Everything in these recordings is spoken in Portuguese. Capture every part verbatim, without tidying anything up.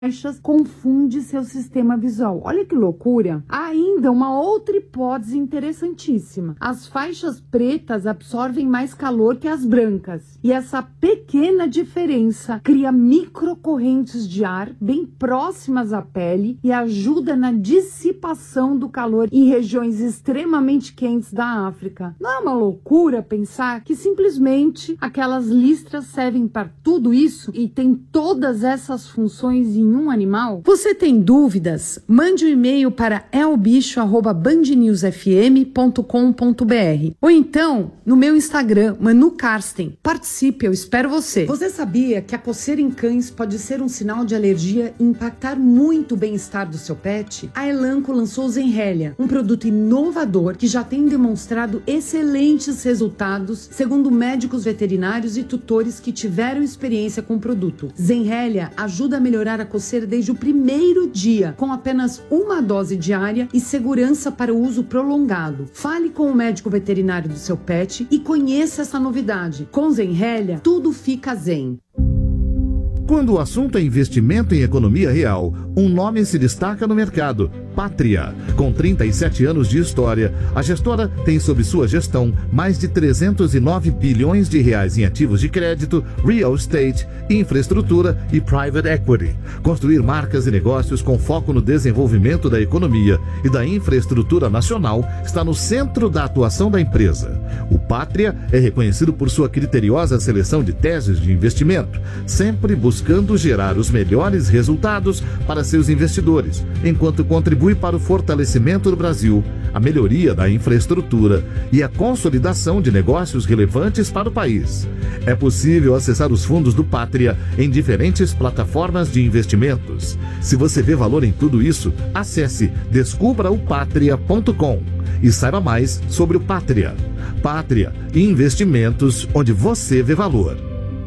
faixas confunde seu sistema visual. Olha que loucura! Há ainda uma outra hipótese interessantíssima. As faixas pretas absorvem mais calor que as brancas. E essa pequena diferença cria microcorrentes de ar bem próximas à pele e ajuda na dissipação do calor em regiões extremamente quentes da África. Não é uma loucura pensar que simplesmente aquelas listras servem para tudo isso e tem todas essas funções em um animal? Você tem dúvidas? Mande um e-mail para elbicho arroba band news f m ponto com ponto b r ou então no meu Instagram, Manu Karsten. Participe, eu espero você. Você sabia que a coceira em cães pode ser um sinal de alergia e impactar muito o bem-estar do seu pet? A Elanco lançou o Zenrelia, um produto inovador que já tem demonstrado excelentes resultados, segundo médicos veterinários e tutores que tiveram experiência com o produto. Zenrelia ajuda a melhorar a coceira desde o primeiro dia, com apenas uma dose diária e segurança para o uso prolongado. Fale com o médico veterinário do seu pet e conheça essa novidade. Com Zenrelia, tudo fica zen. Quando o assunto é investimento em economia real, um nome se destaca no mercado: Pátria. Com trinta e sete anos de história, a gestora tem sob sua gestão mais de trezentos e nove bilhões de reais em ativos de crédito, real estate, infraestrutura e private equity. Construir marcas e negócios com foco no desenvolvimento da economia e da infraestrutura nacional está no centro da atuação da empresa. O Pátria é reconhecido por sua criteriosa seleção de teses de investimento, sempre buscando buscando gerar os melhores resultados para seus investidores, enquanto contribui para o fortalecimento do Brasil, a melhoria da infraestrutura e a consolidação de negócios relevantes para o país. É possível acessar os fundos do Pátria em diferentes plataformas de investimentos. Se você vê valor em tudo isso, acesse descubra o patria ponto com e saiba mais sobre o Pátria. Pátria, investimentos onde você vê valor.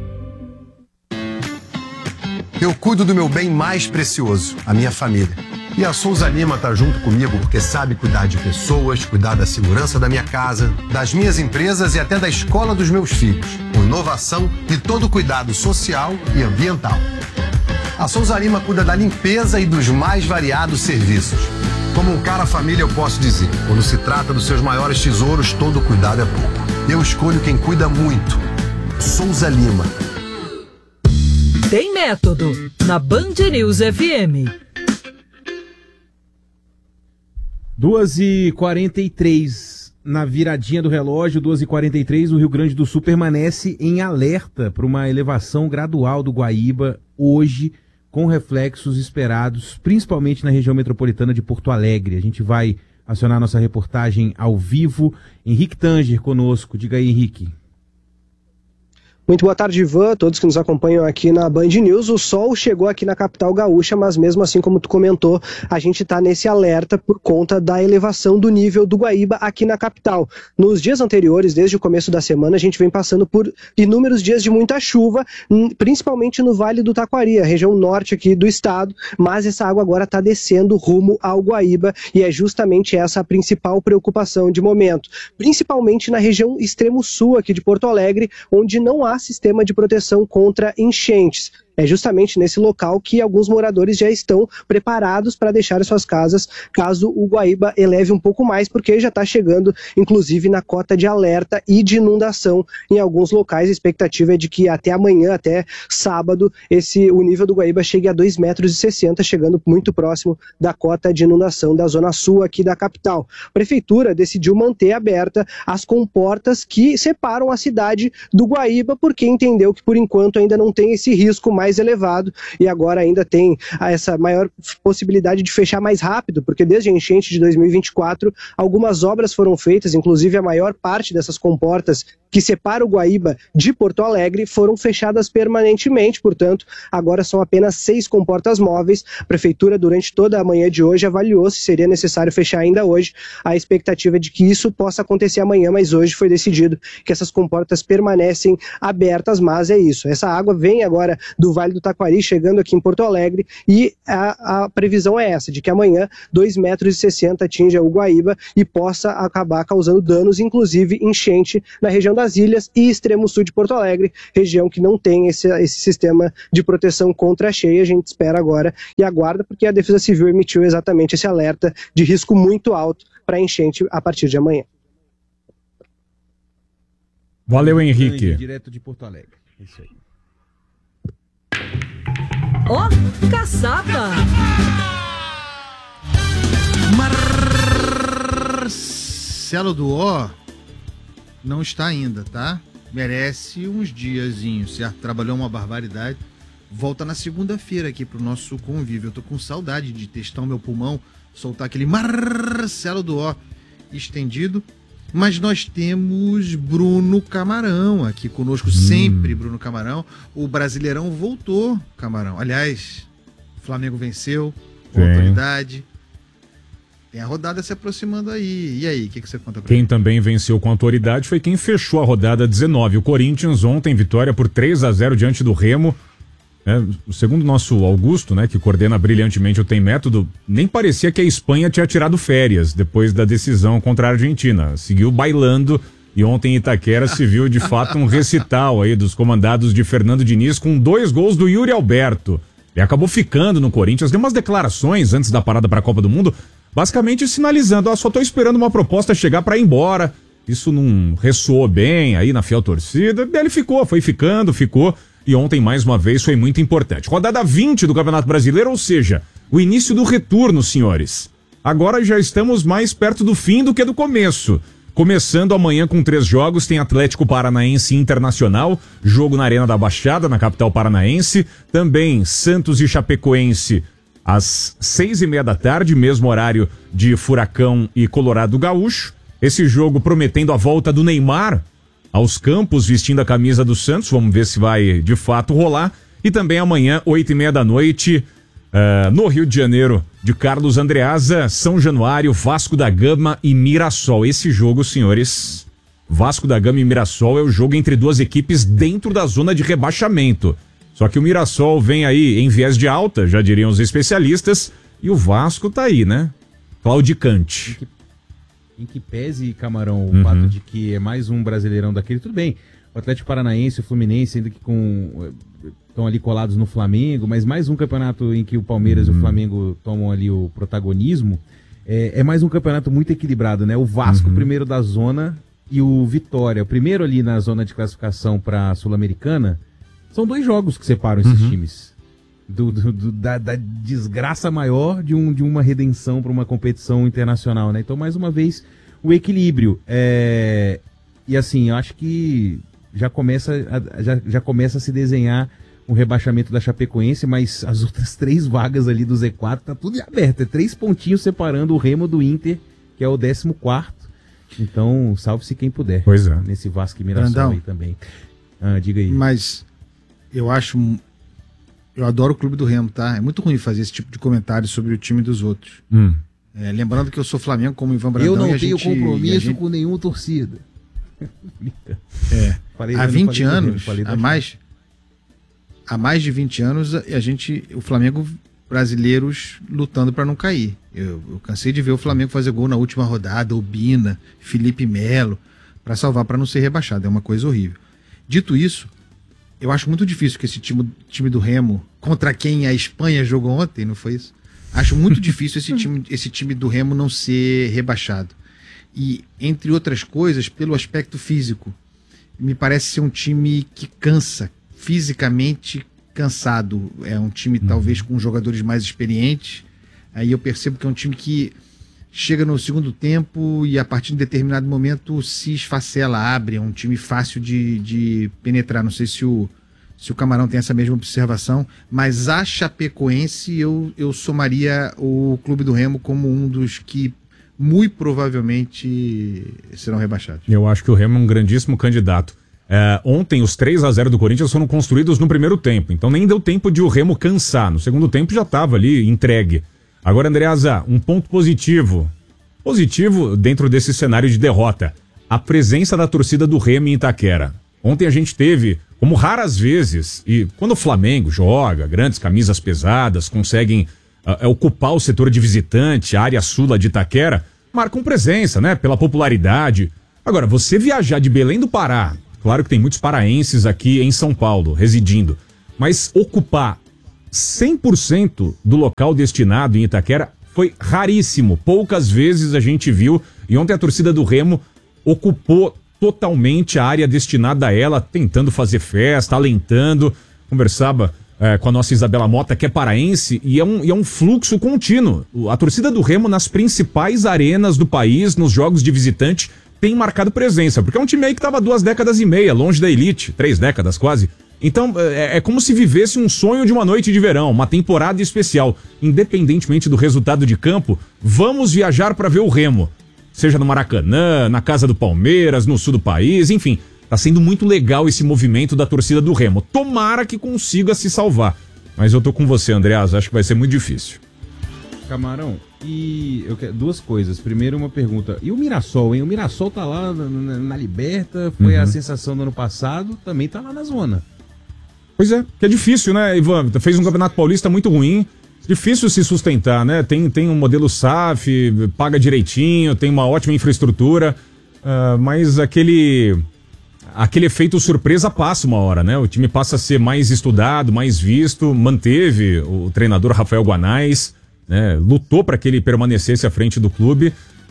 Eu cuido do meu bem mais precioso, a minha família. E a Souza Lima tá junto comigo porque sabe cuidar de pessoas, cuidar da segurança da minha casa, das minhas empresas e até da escola dos meus filhos, com inovação e todo cuidado social e ambiental. A Souza Lima cuida da limpeza e dos mais variados serviços. Como um cara família, eu posso dizer, quando se trata dos seus maiores tesouros, todo cuidado é pouco. Eu escolho quem cuida muito. Souza Lima. Tem método na Band News F M. duas e quarenta e três na viradinha do relógio, duas e quarenta e três, o Rio Grande do Sul permanece em alerta para uma elevação gradual do Guaíba hoje, com reflexos esperados, principalmente na região metropolitana de Porto Alegre. A gente vai acionar nossa reportagem ao vivo. Henrique Tanger conosco. Diga aí, Henrique. Muito boa tarde, Ivan, todos que nos acompanham aqui na Band News. O sol chegou aqui na capital gaúcha, mas mesmo assim, como tu comentou, a gente está nesse alerta por conta da elevação do nível do Guaíba aqui na capital. Nos dias anteriores, desde o começo da semana, a gente vem passando por inúmeros dias de muita chuva, principalmente no Vale do Taquari, a região norte aqui do estado, mas essa água agora está descendo rumo ao Guaíba e é justamente essa a principal preocupação de momento, principalmente na região extremo sul aqui de Porto Alegre, onde não há sistema de proteção contra enchentes. É justamente nesse local que alguns moradores já estão preparados para deixar suas casas caso o Guaíba eleve um pouco mais, porque já está chegando, inclusive, na cota de alerta e de inundação em alguns locais. A expectativa é de que até amanhã, até sábado, esse, o nível do Guaíba chegue a dois metros e sessenta, chegando muito próximo da cota de inundação da zona sul aqui da capital. A prefeitura decidiu manter aberta as comportas que separam a cidade do Guaíba, porque entendeu que, por enquanto, ainda não tem esse risco mais mais elevado e agora ainda tem essa maior possibilidade de fechar mais rápido, porque desde a enchente de dois mil e vinte e quatro algumas obras foram feitas, inclusive a maior parte dessas comportas que separam o Guaíba de Porto Alegre foram fechadas permanentemente, portanto agora são apenas seis comportas móveis. A prefeitura durante toda a manhã de hoje avaliou se seria necessário fechar ainda hoje. A expectativa é de que isso possa acontecer amanhã, mas hoje foi decidido que essas comportas permanecem abertas, mas é isso, essa água vem agora do Vale do Taquari, chegando aqui em Porto Alegre, e a, a previsão é essa, de que amanhã dois metros e sessenta atinja o Guaíba e possa acabar causando danos, inclusive enchente na região das ilhas e extremo sul de Porto Alegre, região que não tem esse, esse sistema de proteção contra a cheia. A gente espera agora e aguarda, porque a Defesa Civil emitiu exatamente esse alerta de risco muito alto para enchente a partir de amanhã. Valeu, Henrique. Direto de Porto Alegre. Isso aí. Ó, oh, caçapa! Marcelo do O não está ainda, tá? Merece uns diazinhos, certo? Trabalhou uma barbaridade. Volta na segunda-feira aqui pro nosso convívio. Eu tô com saudade de testar o meu pulmão, soltar aquele Marcelo do O estendido. Mas nós temos Bruno Camarão aqui conosco, hum. sempre Bruno Camarão. O Brasileirão voltou, Camarão. Aliás, o Flamengo venceu, com Sim. autoridade. Tem a rodada se aproximando aí. E aí, o que, que você conta pra Quem mim? também venceu com autoridade foi quem fechou a rodada dezenove. O Corinthians ontem, vitória por três a zero diante do Remo. É, segundo o nosso Augusto, né, que coordena brilhantemente o Tem Método, nem parecia que a Espanha tinha tirado férias depois da decisão contra a Argentina. Seguiu bailando e ontem em Itaquera se viu de fato um recital aí dos comandados de Fernando Diniz com dois gols do Yuri Alberto. Ele acabou ficando no Corinthians, deu umas declarações antes da parada para a Copa do Mundo, basicamente sinalizando, ó, só tô esperando uma proposta chegar para ir embora. Isso não ressoou bem aí na fiel torcida. Ele ficou, foi ficando, ficou. E ontem, mais uma vez, foi muito importante. Rodada vinte do Campeonato Brasileiro, ou seja, o início do retorno, senhores. Agora já estamos mais perto do fim do que do começo. Começando amanhã com três jogos, tem Atlético Paranaense Internacional, jogo na Arena da Baixada, na capital paranaense. Também Santos e Chapecoense, às seis e meia da tarde, mesmo horário de Furacão e Colorado Gaúcho. Esse jogo prometendo a volta do Neymar aos campos, vestindo a camisa do Santos. Vamos ver se vai de fato rolar. E também amanhã, oito e meia da noite, uh, no Rio de Janeiro, de Carlos Andreasa, São Januário, Vasco da Gama e Mirassol. Esse jogo, senhores, Vasco da Gama e Mirassol é o jogo entre duas equipes dentro da zona de rebaixamento. Só que o Mirassol vem aí em viés de alta, já diriam os especialistas, e o Vasco tá aí, né? Claudicante. Em que pese, Camarão, o Uhum. fato de que é mais um Brasileirão daquele, tudo bem. O Atlético Paranaense e o Fluminense ainda que com estão ali colados no Flamengo, mas mais um campeonato em que o Palmeiras uhum. e o Flamengo tomam ali o protagonismo. É, é mais um campeonato muito equilibrado, né? O Vasco, uhum. primeiro da zona, e o Vitória, o primeiro ali na zona de classificação para a Sul-Americana. São dois jogos que separam esses uhum. times. Do, do, do, da, da desgraça maior de, um, de uma redenção para uma competição internacional, né? Então, mais uma vez, o equilíbrio. É... E assim, eu acho que já começa, a, já, já começa a se desenhar um rebaixamento da Chapecoense, mas as outras três vagas ali do Z quatro tá tudo aberto. É três pontinhos separando o Remo do Inter, que é o décimo quarto. Então, salve-se quem puder. Pois é. Nesse Vasco e Mirassol aí também. Ah, diga aí. Mas eu acho... Eu adoro o Clube do Remo, tá? É muito ruim fazer esse tipo de comentário sobre o time dos outros. Hum. É, lembrando que eu sou Flamengo como o Ivan Brandão. Eu não e a tenho gente, compromisso gente... com nenhuma torcida. É. Falei, há vinte anos, Remo, há mais, há mais de vinte anos, a gente, o Flamengo brasileiros lutando para não cair. Eu, eu cansei de ver o Flamengo fazer gol na última rodada, o Bina, Felipe Melo, para salvar, para não ser rebaixado. É uma coisa horrível. Dito isso, eu acho muito difícil que esse time, time do Remo, contra quem a Espanha jogou ontem, não foi isso? Acho muito difícil esse time, esse time do Remo não ser rebaixado. E, entre outras coisas, pelo aspecto físico. Me parece ser um time que cansa, fisicamente cansado. É um time, uhum. talvez, com jogadores mais experientes. Aí eu percebo que é um time que chega no segundo tempo e, a partir de determinado momento, se esfacela, abre. É um time fácil de, de penetrar. Não sei se o, se o Camarão tem essa mesma observação, mas a Chapecoense eu, eu somaria o Clube do Remo como um dos que muito provavelmente serão rebaixados. Eu acho que o Remo é um grandíssimo candidato. É, ontem os três a zero do Corinthians foram construídos no primeiro tempo, então nem deu tempo de o Remo cansar. No segundo tempo já estava ali entregue. Agora, Andreasa, um ponto positivo. Positivo dentro desse cenário de derrota. A presença da torcida do Remo em Itaquera. Ontem a gente teve, como raras vezes, e quando o Flamengo joga, grandes camisas pesadas, conseguem uh, ocupar o setor de visitante, a área sul de Itaquera, marcam presença, né? Pela popularidade. Agora, você viajar de Belém do Pará, claro que tem muitos paraenses aqui em São Paulo, residindo, mas ocupar cem por cento do local destinado em Itaquera foi raríssimo. Poucas vezes a gente viu, e ontem a torcida do Remo ocupou totalmente a área destinada a ela, tentando fazer festa, alentando. Conversava é, com a nossa Isabela Mota, que é paraense, e é, um, e é um fluxo contínuo. A torcida do Remo nas principais arenas do país, nos jogos de visitante, tem marcado presença, porque é um time aí que estava duas décadas e meia, longe da elite, três décadas quase. Então, é, é como se vivesse um sonho de uma noite de verão, uma temporada especial. Independentemente do resultado de campo, vamos viajar para ver o Remo. Seja no Maracanã, na casa do Palmeiras, no sul do país, enfim. Tá sendo muito legal esse movimento da torcida do Remo. Tomara que consiga se salvar. Mas eu tô com você, Andreas, acho que vai ser muito difícil. Camarão, e eu quero duas coisas. Primeiro, uma pergunta. E o Mirassol, hein? O Mirassol tá lá na, na, na Liberta, foi uhum. a sensação do ano passado, também tá lá na zona. Pois é, que é difícil, né, Ivan? Fez um Campeonato Paulista muito ruim, difícil se sustentar, né? Tem, tem um modelo S A F, paga direitinho, tem uma ótima infraestrutura, uh, mas aquele, aquele efeito surpresa passa uma hora, né? O time passa a ser mais estudado, mais visto, manteve o treinador Rafael Guanais, né? Lutou para que ele permanecesse à frente do clube.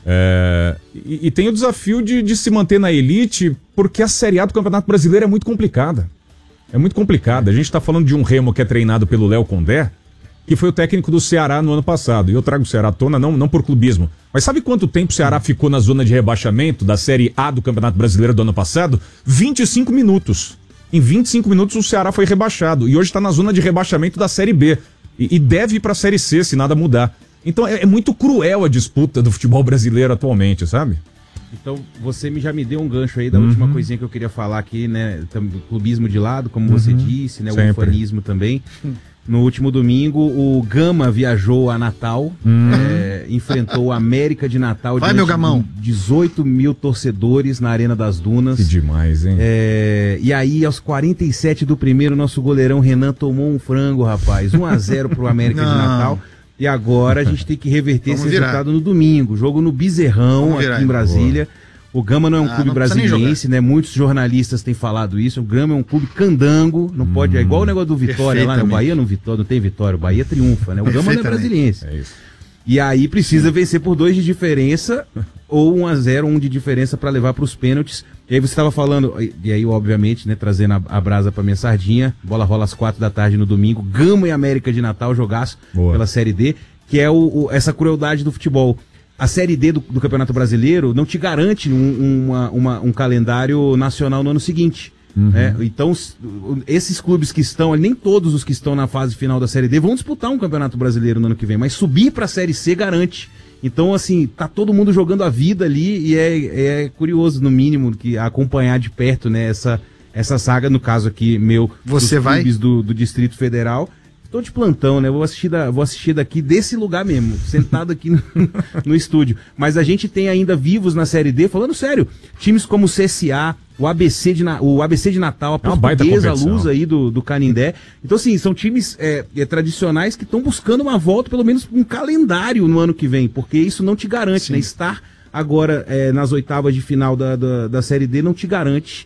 É, e, e tem o desafio de, de se manter na elite, porque a Série A do Campeonato Brasileiro é muito complicada. É muito complicado. A gente tá falando de um Remo que é treinado pelo Léo Condé, que foi o técnico do Ceará no ano passado. E eu trago o Ceará à tona, não, não por clubismo. Mas sabe quanto tempo o Ceará ficou na zona de rebaixamento da Série A do Campeonato Brasileiro do ano passado? vinte e cinco minutos. Em vinte e cinco minutos o Ceará foi rebaixado. E hoje está na zona de rebaixamento da Série B. E, e deve ir para a Série C se nada mudar. Então é, é muito cruel a disputa do futebol brasileiro atualmente, sabe? Então, você me, já me deu um gancho aí da uhum. última coisinha que eu queria falar aqui, né? Clubismo de lado, como uhum. você disse, né? O Sempre. ufanismo também. No último domingo, o Gama viajou a Natal, uhum. é, enfrentou a América de Natal. Vai, meu gamão! dezoito mil torcedores na Arena das Dunas. Que demais, hein? É, e aí, aos quarenta e sete do primeiro, nosso goleirão Renan tomou um frango, rapaz. um a zero pro América de Natal. E agora a gente tem que reverter Vamos esse virar. resultado no domingo. Jogo no Bezerrão, aqui em Brasília. Boa. O Gama não é um ah, clube brasiliense, né? Muitos jornalistas têm falado isso. O Gama é um clube candango, não hum, pode. É igual o negócio do Vitória lá, né? O Bahia não, Vitória, não tem Vitória, o Bahia triunfa, né? O Gama não é brasiliense. É isso. E aí precisa vencer por dois de diferença, ou um a zero, um de diferença para levar para os pênaltis. E aí você estava falando, e aí obviamente, né, trazendo a, a brasa para minha sardinha, bola rola às quatro da tarde no domingo, Gama e América de Natal, jogaço Boa. Pela Série D, que é o, o, essa crueldade do futebol. A Série D do, do Campeonato Brasileiro não te garante um, uma, uma, um calendário nacional no ano seguinte. Uhum. Né? Então, esses clubes que estão, nem todos os que estão na fase final da Série D vão disputar um Campeonato Brasileiro no ano que vem, mas subir para a Série C garante. Então, assim, tá todo mundo jogando a vida ali e é, é curioso, no mínimo, que acompanhar de perto, né, essa, essa saga, no caso aqui, meu, Você dos vai? clubes do, do Distrito Federal. Tô de plantão, né? Vou assistir, da, vou assistir daqui desse lugar mesmo, sentado aqui no, no estúdio. Mas a gente tem ainda vivos na Série D, falando sério, times como o C S A, o A B C de, o A B C de Natal, a Portuguesa, a Luz aí do, do Canindé. Então, assim, são times é, é, tradicionais que estão buscando uma volta, pelo menos um calendário no ano que vem, porque isso não te garante, Sim. né? Estar agora é, nas oitavas de final da, da, da Série D não te garante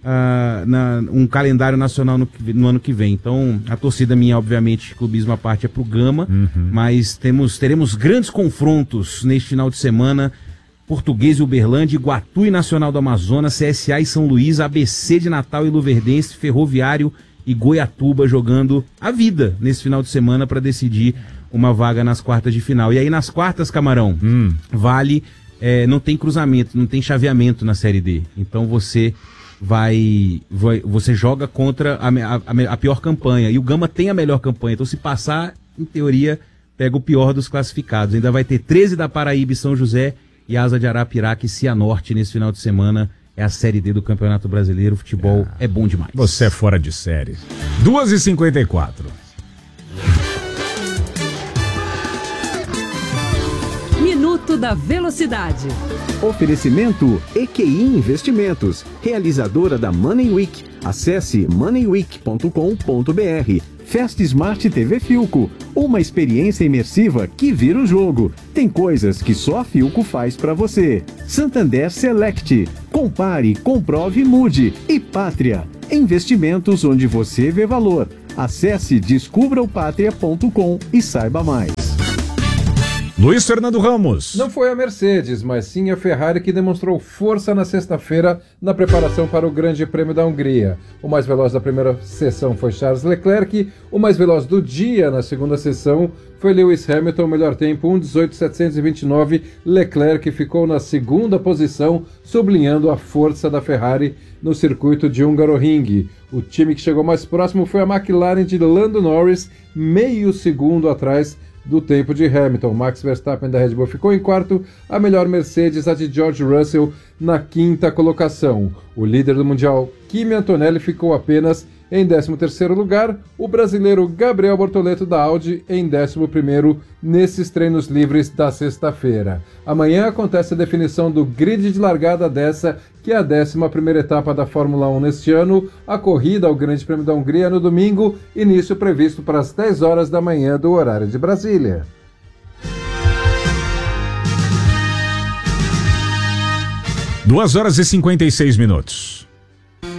Uh, na, um calendário nacional no, no ano que vem. Então, a torcida minha, obviamente, clubismo à parte, é pro Gama, uhum. mas temos, teremos grandes confrontos neste final de semana. Português e Uberlândia, Iguatu e Nacional do Amazonas, C S A e São Luís, A B C de Natal e Luverdense, Ferroviário e Goiatuba jogando a vida nesse final de semana para decidir uma vaga nas quartas de final. E aí nas quartas, Camarão, hum. vale, é, não tem cruzamento, não tem chaveamento na Série D. Então você... Vai, vai, você joga contra a, a, a pior campanha, e o Gama tem a melhor campanha, então se passar, em teoria, pega o pior dos classificados. Ainda vai ter treze da Paraíba e São José, e Asa de Arapiraca e Cianorte nesse final de semana. É a Série D do Campeonato Brasileiro. O futebol é, é bom demais. Você é fora de série. duas e cinquenta e Minuto Minuto da Velocidade. Oferecimento E Q I Investimentos, realizadora da Money Week. Acesse money week ponto com ponto b r. Fast Smart T V Filco, uma experiência imersiva que vira o jogo. Tem coisas que só a Filco faz pra você. Santander Select, compare, comprove e mude. E Pátria, investimentos onde você vê valor. Acesse descubra o pátria ponto com e saiba mais. Luiz Fernando Ramos. Não foi a Mercedes, mas sim a Ferrari que demonstrou força na sexta-feira na preparação para o Grande Prêmio da Hungria. O mais veloz da primeira sessão foi Charles Leclerc, o mais veloz do dia na segunda sessão foi Lewis Hamilton, o melhor tempo um dezoito setecentos e vinte e nove. Leclerc ficou na segunda posição, sublinhando a força da Ferrari no circuito de Hungaroring. O time que chegou mais próximo foi a McLaren de Lando Norris, meio segundo atrás do tempo de Hamilton. Max Verstappen da Red Bull ficou em quarto, a melhor Mercedes, a de George Russell, na quinta colocação. O líder do Mundial, Kimi Antonelli, ficou apenas em décimo terceiro lugar, o brasileiro Gabriel Bortoleto da Audi em décimo primeiro nesses treinos livres da sexta-feira. Amanhã acontece a definição do grid de largada dessa, que é a décima primeira etapa da Fórmula um neste ano, a corrida ao Grande Prêmio da Hungria no domingo, início previsto para as dez horas da manhã do horário de Brasília. duas horas e cinquenta e seis minutos.